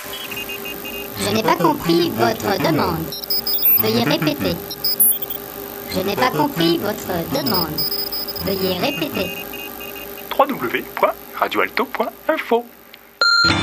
Je n'ai pas compris votre demande. Veuillez répéter. Je n'ai pas compris votre demande. Veuillez répéter. www.radioalto.info